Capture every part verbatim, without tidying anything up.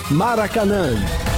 Maracanã.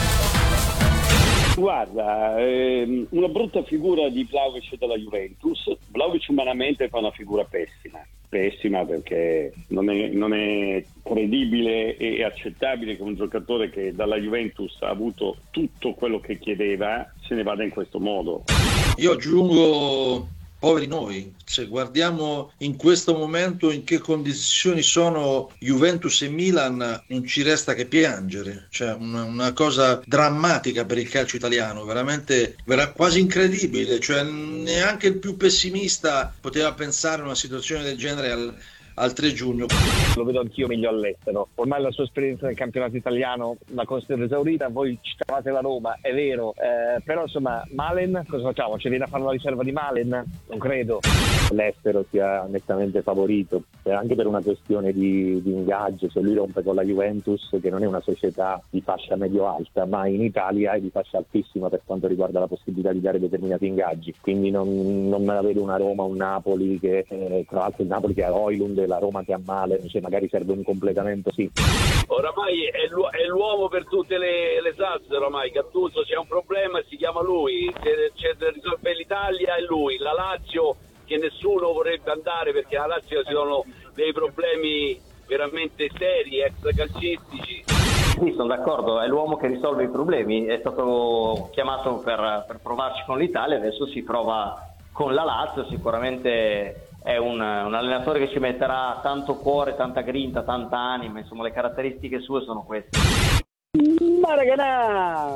Guarda, ehm, una brutta figura di Vlahovic della Juventus. Vlahovic umanamente fa una figura pessima, pessima perché non è, non è credibile e accettabile che un giocatore che dalla Juventus ha avuto tutto quello che chiedeva se ne vada in questo modo. Io aggiungo, poveri noi, se guardiamo in questo momento in che condizioni sono Juventus e Milan, non ci resta che piangere, cioè una, una cosa drammatica per il calcio italiano, veramente vera, quasi incredibile, cioè neanche il più pessimista poteva pensare a una situazione del genere al, al tre giugno. Lo vedo anch'io meglio all'estero, ormai la sua esperienza nel campionato italiano la considero esaurita. Voi citavate la Roma, è vero, eh, però insomma Malen cosa facciamo? Ci viene a fare la riserva di Malen? Non credo. L'estero sia nettamente favorito, anche per una questione di, di ingaggio. Se lui rompe con la Juventus, che non è una società di fascia medio-alta, ma in Italia è di fascia altissima per quanto riguarda la possibilità di dare determinati ingaggi, quindi non, non me la vedo una Roma, un Napoli che eh, tra l'altro il Napoli che ha Højlund e la Roma che ha Malen, cioè magari serve un completamento, sì. Oramai è, l'u- è l'uomo per tutte le, le salse, oramai Gattuso, c'è un problema, si chiama lui, se, se risolve l'Italia è lui, la Lazio che nessuno vorrebbe andare perché alla Lazio ci sono dei problemi veramente seri, extracalcistici. Sì, sono d'accordo, è l'uomo che risolve i problemi, è stato chiamato per, per provarci con l'Italia, adesso si prova con la Lazio, sicuramente è un, un allenatore che ci metterà tanto cuore, tanta grinta, tanta anima, insomma le caratteristiche sue sono queste. Maracanã!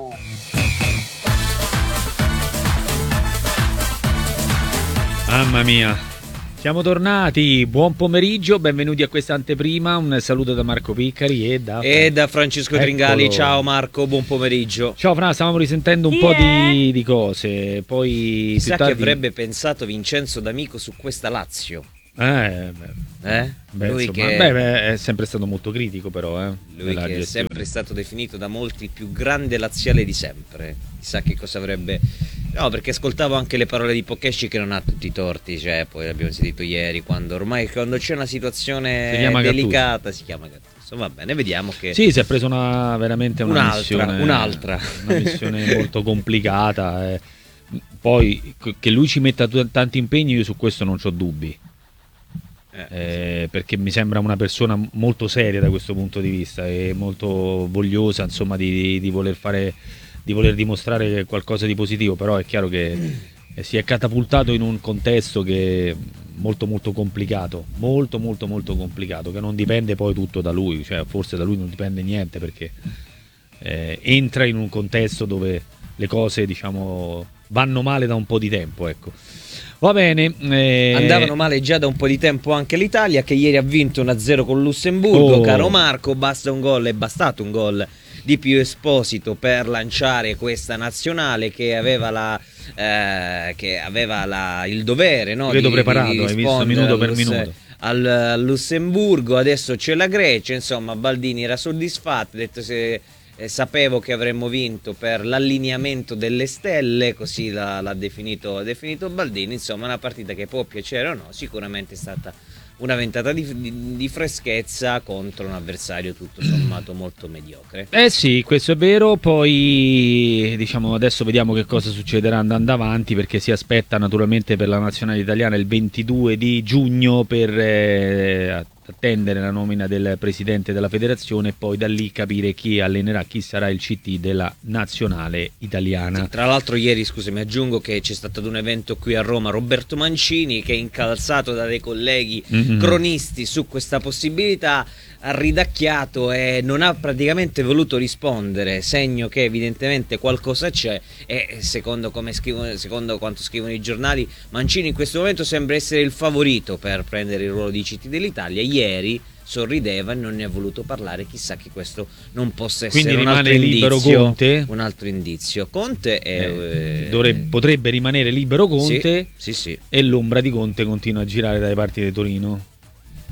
Mamma mia, siamo tornati, buon pomeriggio, benvenuti a questa anteprima, un saluto da Marco Piccari e da, e da Francesco Eccolo. Tringali. Ciao Marco, buon pomeriggio. Ciao Fra, stavamo risentendo un Chi po' è? di, di cose, poi Chissà più tardi... che avrebbe pensato Vincenzo D'Amico su questa Lazio. Eh, beh. Eh? Beh, Lui insomma, che... beh, beh, è sempre stato molto critico però eh, Lui che è sempre stato definito da molti il più grande laziale di sempre. Chissà che cosa avrebbe... No, perché ascoltavo anche le parole di Pocchesci che non ha tutti i torti, cioè poi l'abbiamo sentito ieri, quando ormai quando c'è una situazione si delicata Gattuso. Si chiama Gattuso. Va bene, vediamo che... Sì, si è preso una, veramente una un'altra, missione, un'altra. una missione molto complicata. Eh. Poi che lui ci metta t- tanti impegni, io su questo non ho dubbi. Eh, perché mi sembra una persona molto seria da questo punto di vista e molto vogliosa, insomma, di, di voler fare, di voler dimostrare qualcosa di positivo, però è chiaro che eh, si è catapultato in un contesto che è molto molto complicato, molto molto molto complicato, che non dipende poi tutto da lui, cioè forse da lui non dipende niente, perché eh, entra in un contesto dove le cose, diciamo, vanno male da un po' di tempo, ecco. Va bene. Eh... Andavano male già da un po' di tempo anche l'Italia, che ieri ha vinto uno a zero con Lussemburgo. Oh. Caro Marco, basta un gol, è bastato un gol di Pio Esposito per lanciare questa nazionale che aveva la eh, che aveva la, il dovere, no, Vedo di, preparato, di hai visto minuto per minuto. Al, al Lussemburgo. Adesso c'è la Grecia, insomma Baldini era soddisfatto, ha detto se Eh, sapevo che avremmo vinto per l'allineamento delle stelle, così l'ha, l'ha definito, definito Baldini. Insomma, una partita che può piacere o no, sicuramente è stata una ventata di, di, di freschezza contro un avversario tutto sommato molto mediocre. Eh sì, questo è vero. Poi diciamo adesso vediamo che cosa succederà andando avanti, perché si aspetta naturalmente per la nazionale italiana il ventidue di giugno per eh, attendere la nomina del presidente della federazione e poi da lì capire chi allenerà, chi sarà il C T della nazionale italiana. Tra l'altro ieri, scusami, aggiungo che c'è stato ad un evento qui a Roma Roberto Mancini, che è incalzato da dei colleghi mm-hmm. cronisti su questa possibilità, ha ridacchiato e non ha praticamente voluto rispondere, segno che evidentemente qualcosa c'è. E secondo, come scrivono, secondo quanto scrivono i giornali, Mancini in questo momento sembra essere il favorito per prendere il ruolo di C T dell'Italia. Ieri sorrideva e non ne ha voluto parlare, chissà che questo non possa essere quindi un rimane altro libero indizio, Conte? un altro indizio. Conte è, eh, dovrebbe, potrebbe rimanere libero Conte, sì, sì, sì. E l'ombra di Conte continua a girare dalle parti di Torino.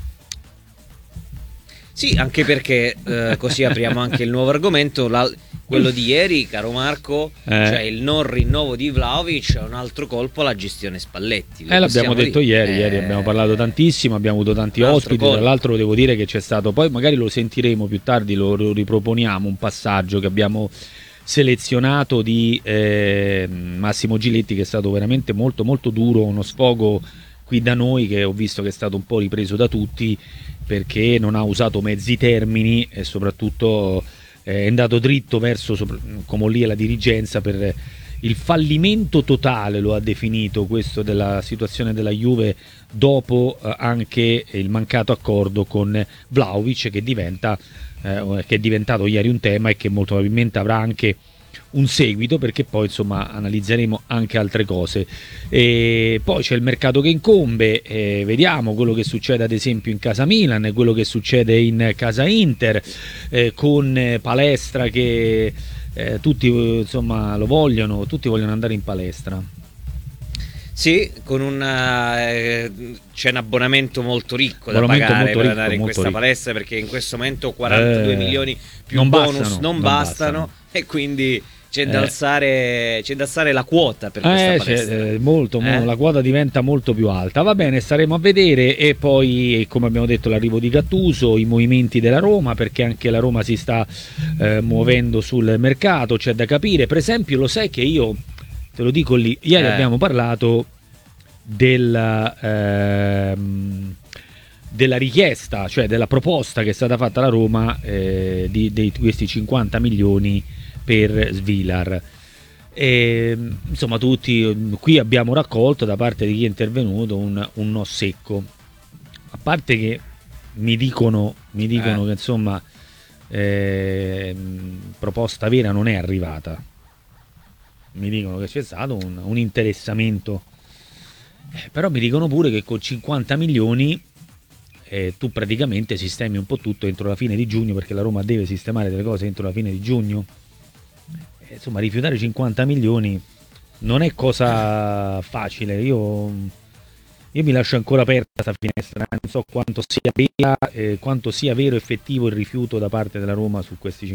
Sì, anche perché eh, così apriamo anche il nuovo argomento. La, quello di ieri, caro Marco, Eh. cioè il non rinnovo di Vlahovic è un altro colpo alla gestione Spalletti. Lo Eh, l'abbiamo possiamo detto dire. ieri, ieri Eh, abbiamo parlato tantissimo, abbiamo avuto tanti un altro ospiti, colpo. tra l'altro devo dire che c'è stato, poi magari lo sentiremo più tardi, lo, lo riproponiamo, un passaggio che abbiamo selezionato di eh, Massimo Giletti, che è stato veramente molto molto duro, uno sfogo qui da noi che ho visto che è stato un po' ripreso da tutti, perché non ha usato mezzi termini e soprattutto eh, è andato dritto verso sopra- come lì la dirigenza per il fallimento totale, lo ha definito questo, della situazione della Juve dopo eh, anche il mancato accordo con Vlahovic, che diventa eh, che è diventato ieri un tema e che molto probabilmente avrà anche un seguito, perché poi insomma analizzeremo anche altre cose. E poi c'è il mercato che incombe, e vediamo quello che succede ad esempio in casa Milan e quello che succede in casa Inter, eh, con eh, Palestra che eh, tutti eh, insomma lo vogliono, tutti vogliono andare in palestra. Sì, con un eh, c'è un abbonamento molto ricco da Abbonamento pagare molto per ricco, andare in molto questa ricco. palestra, perché in questo momento quarantadue Eh, milioni più non bonus bastano, non, non bastano, bastano. e quindi c'è da Eh. alzare c'è da alzare la quota per questa Eh, palestra. c'è, eh, molto, Eh? mo- la quota diventa molto più alta. Va bene, staremo a vedere. E poi, come abbiamo detto, l'arrivo di Gattuso, i movimenti della Roma, perché anche la Roma si sta eh, muovendo sul mercato, c'è da capire. Per esempio, lo sai che io te lo dico lì, ieri Eh. abbiamo parlato della ehm, della richiesta, cioè della proposta che è stata fatta alla Roma eh, di, di questi cinquanta milioni per Svilar. E, insomma, tutti qui abbiamo raccolto da parte di chi è intervenuto un, un no secco. A parte che mi dicono, mi dicono Eh. che insomma eh, proposta vera non è arrivata. Mi dicono che c'è stato un, un interessamento, eh, però mi dicono pure che con cinquanta milioni eh, tu praticamente sistemi un po' tutto entro la fine di giugno, perché la Roma deve sistemare delle cose entro la fine di giugno. Eh, insomma, rifiutare cinquanta milioni non è cosa facile. Io, io mi lascio ancora aperta questa finestra, non so quanto sia vera, eh, quanto sia vero effettivo il rifiuto da parte della Roma su questi cinquanta.